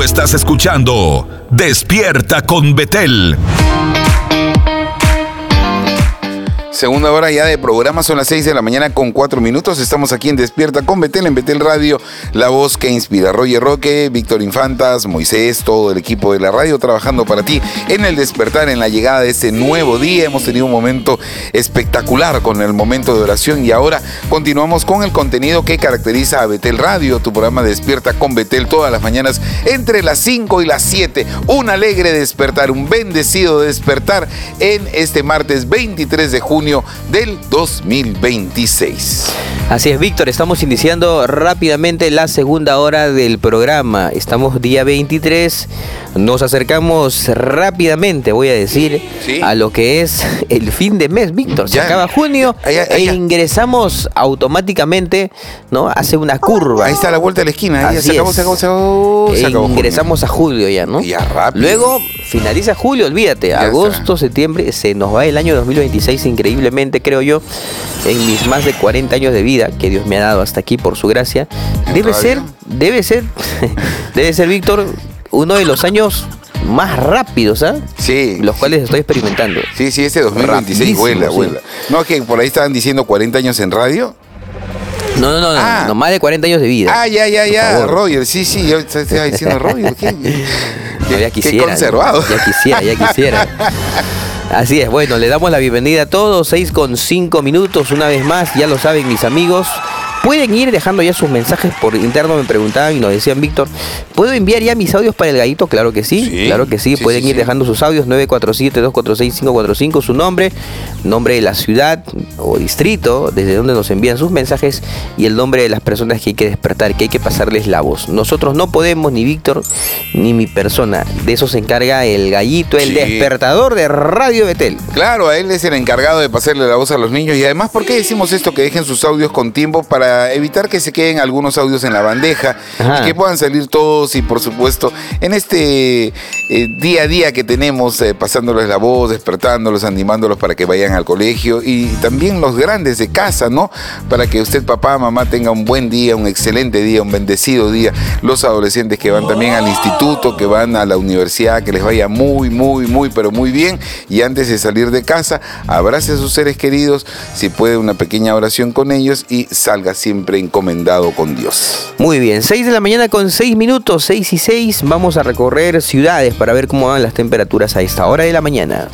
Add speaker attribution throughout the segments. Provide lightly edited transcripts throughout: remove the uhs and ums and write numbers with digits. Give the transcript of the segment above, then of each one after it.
Speaker 1: estás escuchando Despierta con Betel.
Speaker 2: Segunda hora ya de programa, son las 6 de la mañana con 4 minutos. Estamos aquí en Despierta con Betel, en Betel Radio, la voz que inspira. Roger Roque, Víctor Infantas, Moisés, todo el equipo de la radio trabajando para ti en el despertar, en la llegada de este nuevo día. Hemos tenido un momento espectacular con el momento de oración y ahora continuamos con el contenido que caracteriza a Betel Radio, tu programa Despierta con Betel todas las mañanas entre las 5 y las 7. Un alegre despertar, un bendecido despertar en este martes 23 de junio del 2026.
Speaker 3: Así es, Víctor, estamos iniciando rápidamente la segunda hora del programa. Estamos día 23, nos acercamos rápidamente, voy a decir, ¿sí?, a lo que es el fin de mes, Víctor. Se acaba junio e ingresamos automáticamente, ¿no? Hace una curva.
Speaker 2: Ahí está la vuelta de la esquina.
Speaker 3: Así se acabó ingresamos a julio ya, ¿no?
Speaker 2: Ya rápido.
Speaker 3: Luego finaliza julio, olvídate. Ya agosto, está. Septiembre, se nos va el año 2026 increíblemente, creo yo, en mis más de 40 años de vida que Dios me ha dado hasta aquí por su gracia. Debe ser, Víctor, uno de los años más rápidos, ¿ah?
Speaker 2: Sí.
Speaker 3: Los cuales estoy experimentando.
Speaker 2: Sí, este 2026 vuela. No, que por ahí estaban diciendo 40 años en radio.
Speaker 3: No, más de 40 años de vida.
Speaker 2: Ya, Roger, sí, yo estaba diciendo Roger, ¿qué?
Speaker 3: Ya quisiera.
Speaker 2: Qué conservado.
Speaker 3: Ya quisiera. Así es, bueno, le damos la bienvenida a todos, 6:05, una vez más, ya lo saben mis amigos. Pueden ir dejando ya sus mensajes por interno, me preguntaban y nos decían, Víctor, ¿puedo enviar ya mis audios para el gallito? Claro que sí. Pueden ir dejando sus audios, 947-246-545, su nombre de la ciudad o distrito, desde donde nos envían sus mensajes y el nombre de las personas que hay que despertar, que hay que pasarles la voz. Nosotros no podemos, ni Víctor, ni mi persona, de eso se encarga el gallito, el despertador de Radio Betel.
Speaker 2: Claro, a él es el encargado de pasarle la voz a los niños y además, ¿por qué decimos esto? Que dejen sus audios con tiempo para evitar que se queden algunos audios en la bandeja. Ajá. Y que puedan salir todos y por supuesto en este día a día que tenemos, pasándoles la voz, despertándolos, animándolos para que vayan al colegio y también los grandes de casa, ¿no? Para que usted, papá, mamá, tenga un buen día, un excelente día, un bendecido día. Los adolescentes que van también al instituto, que van a la universidad, que les vaya muy, pero muy bien. Y antes de salir de casa, abrace a sus seres queridos, si puede una pequeña oración con ellos y salga siempre encomendado con Dios.
Speaker 3: Muy bien, 6 de la mañana con 6 minutos, 6:06, vamos a recorrer ciudades para ver cómo van las temperaturas a esta hora de la mañana.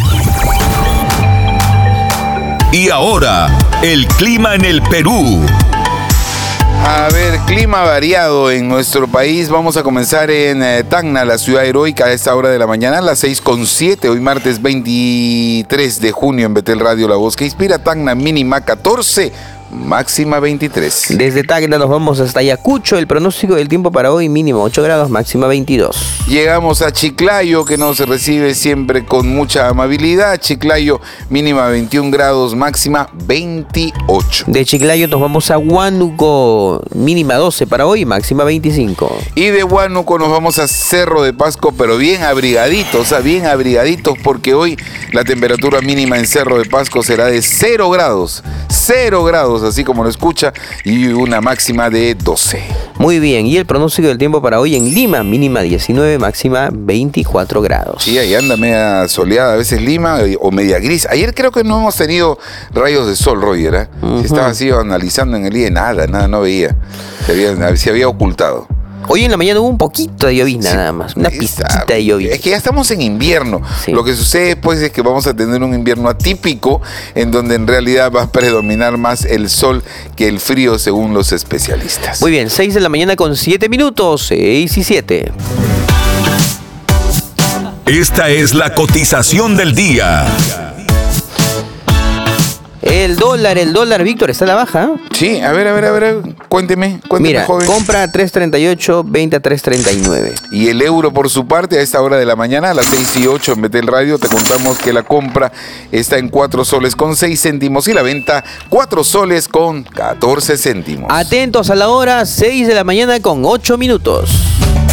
Speaker 1: Y ahora, el clima en el Perú.
Speaker 2: A ver, clima variado en nuestro país. Vamos a comenzar en Tacna, la ciudad heroica, a esta hora de la mañana, a las 6:07, hoy martes 23 de junio en Betel Radio, la voz que inspira. Tacna mínima 14, máxima 23.
Speaker 3: Desde Tacna nos vamos hasta Ayacucho. El pronóstico del tiempo para hoy, mínimo 8 grados, máxima 22.
Speaker 2: Llegamos a Chiclayo, que nos recibe siempre con mucha amabilidad. Chiclayo, mínima 21 grados, máxima 28.
Speaker 3: De Chiclayo nos vamos a Huánuco, mínima 12 para hoy, máxima 25.
Speaker 2: Y de Huánuco nos vamos a Cerro de Pasco, pero bien abrigaditos, porque hoy la temperatura mínima en Cerro de Pasco será de 0 grados, así como lo escucha, y una máxima de 12.
Speaker 3: Muy bien, y el pronóstico del tiempo para hoy en Lima, mínima 19, máxima 24 grados.
Speaker 2: Sí, ahí anda media soleada, a veces Lima, o media gris. Ayer creo que no hemos tenido rayos de sol, Roger, ¿eh? Si estaba así analizando en el día, nada, no veía. Se había ocultado.
Speaker 3: Hoy en la mañana hubo un poquito de llovizna, nada más, una pizquita de llovizna.
Speaker 2: Es que ya estamos en invierno. Sí. Lo que sucede pues es que vamos a tener un invierno atípico en donde en realidad va a predominar más el sol que el frío según los especialistas.
Speaker 3: Muy bien, 6 de la mañana con 7 minutos, 6:07.
Speaker 1: Esta es la cotización del día.
Speaker 3: El dólar, Víctor, está a la baja.
Speaker 2: Sí, a ver, cuénteme,
Speaker 3: mira,
Speaker 2: joven.
Speaker 3: Compra a 3.38, venta a 3.39.
Speaker 2: Y el euro por su parte a esta hora de la mañana, a las 6:08 en Betel Radio, te contamos que la compra está en 4 soles con 6 céntimos y la venta 4 soles con 14 céntimos.
Speaker 3: Atentos a la hora, 6 de la mañana con 8 minutos.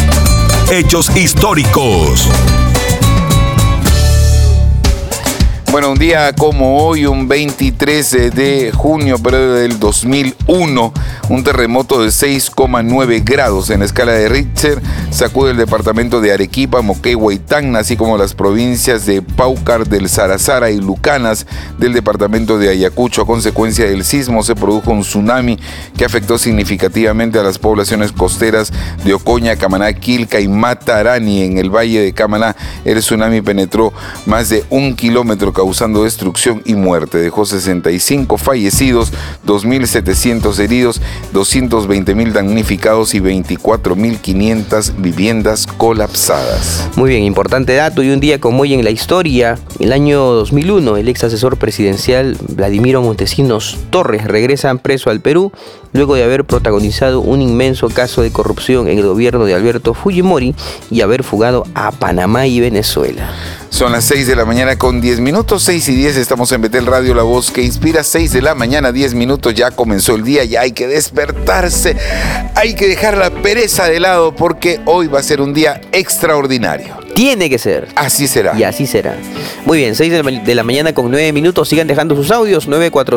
Speaker 1: Hechos históricos.
Speaker 2: Bueno, un día como hoy, un 23 de junio, pero del 2001, un terremoto de 6,9 grados en la escala de Richter sacude el departamento de Arequipa, Moquegua y Tacna, así como las provincias de Paucar, del Sarazara y Lucanas del departamento de Ayacucho. A consecuencia del sismo se produjo un tsunami que afectó significativamente a las poblaciones costeras de Ocoña, Camaná, Quilca y Matarani. En el valle de Camaná, el tsunami penetró más de 1 kilómetro, causando destrucción y muerte. Dejó 65 fallecidos, 2.700 heridos, 220.000 damnificados y 24.500 viviendas colapsadas.
Speaker 3: Muy bien, importante dato. Y un día como hoy en la historia, el año 2001, el ex asesor presidencial Vladimiro Montesinos Torres regresa preso al Perú luego de haber protagonizado un inmenso caso de corrupción en el gobierno de Alberto Fujimori y haber fugado a Panamá y Venezuela.
Speaker 2: Son las 6 de la mañana con 10 minutos, 6 y 10, estamos en Betel Radio, la voz que inspira. 6 de la mañana, 10 minutos, ya comenzó el día, ya hay que despertarse, hay que dejar la pereza de lado porque hoy va a ser un día extraordinario.
Speaker 3: Tiene que ser.
Speaker 2: Así será.
Speaker 3: Y así será. Muy bien, 6 de la mañana con 9 minutos. Sigan dejando sus audios.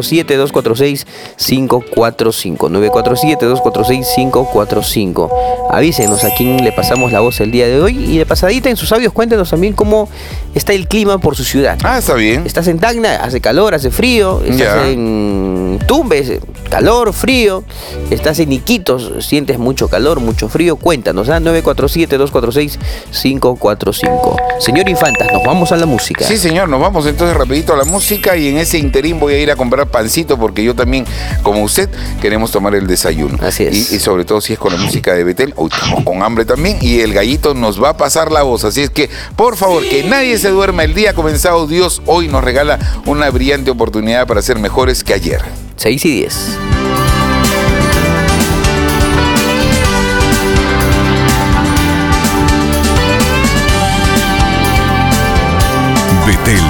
Speaker 3: 947-246-545. 947-246-545. Avísenos a quién le pasamos la voz el día de hoy. Y de pasadita en sus audios cuéntenos también cómo está el clima por su ciudad.
Speaker 2: Ah, está bien.
Speaker 3: Estás en Tacna, hace calor, hace frío. Estás en Tumbes, calor, frío. Estás en Iquitos, sientes mucho calor, mucho frío. Cuéntanos, 947-246-545. Señor Infantas, nos vamos a la música.
Speaker 2: Sí, señor, nos vamos entonces rapidito a la música y en ese interín voy a ir a comprar pancito porque yo también, como usted, queremos tomar el desayuno.
Speaker 3: Así es.
Speaker 2: Y sobre todo si es con la música de Betel, hoy estamos con hambre también y el gallito nos va a pasar la voz. Así es que, por favor, que nadie se duerma. El día ha comenzado. Dios hoy nos regala una brillante oportunidad para ser mejores que ayer.
Speaker 3: 6 y 10.
Speaker 1: Betel